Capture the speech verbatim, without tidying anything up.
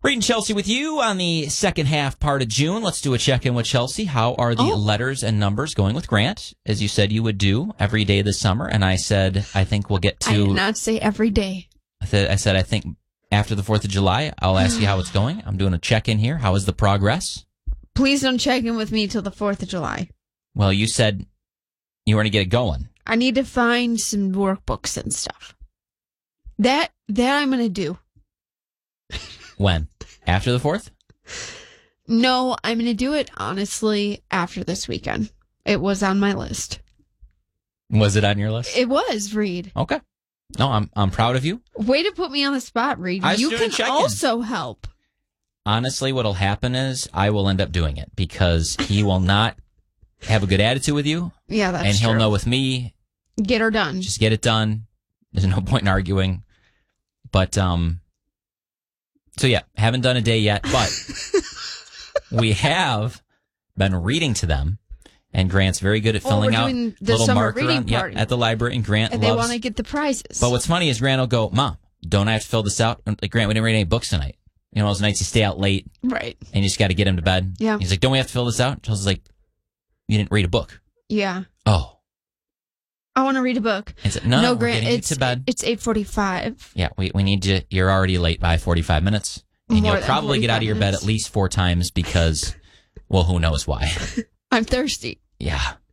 Reading Chelsea with you on the second half part of June. Let's do a check-in with Chelsea. How are the oh. letters and numbers going with Grant, as you said you would do every day this summer? And I said, I think we'll get to... I did not say every day. I, th- I said, I think after the fourth of July, I'll ask you how it's going. I'm doing a check-in here. How is the progress? Please don't check in with me till the fourth of July. Well, you said you were going to get it going. I need to find some workbooks and stuff. That, that I'm going to do. When? After the fourth? No, I'm going to do it, honestly, after this weekend. It was on my list. Was it on your list? It was, Reed. Okay. No, I'm I'm proud of you. Way to put me on the spot, Reed. You can also help. Honestly, what'll happen is I will end up doing it because he will not have a good attitude with you. Yeah, that's true. And he'll true. know with me. Get her done. Just get it done. There's no point in arguing. But, um... So, yeah, haven't done a day yet, but we have been reading to them, and Grant's very good at filling oh, out the little summer marker reading on, yeah, party. at the library, and Grant and loves... they want to get the prizes. But what's funny is Grant will go, Mom, don't I have to fill this out? I'm like, Grant, we didn't read any books tonight. You know, those nights you stay out late. Right. And you just got to get him to bed. Yeah. He's like, don't we have to fill this out? Chelsea's like, you didn't read a book. Yeah. Oh. I want to read a book. Like, no, no, we're Grant, getting it's, you to bed. It's eight forty-five. Yeah, we, we need you. You're already late by forty-five minutes. And More you'll probably get out of your minutes. bed at least four times because, well, who knows why. I'm thirsty. Yeah.